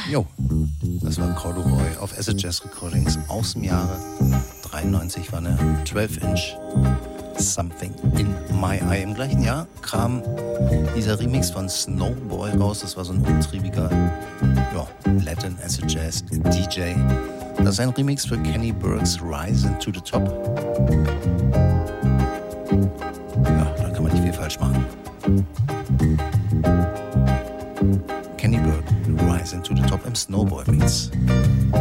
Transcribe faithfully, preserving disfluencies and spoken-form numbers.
Jo, das war Corduroy auf Acid Jazz Recordings aus dem Jahre dreiundneunzig, war eine zwölf Inch Something in My Eye. Im gleichen Jahr kam dieser Remix von Snowboy raus, das war so ein umtriebiger ja, Latin Acid Jazz D J. Das ist ein Remix für Kenny Burke's Rise to the Top. Ja, da kann man nicht viel falsch machen.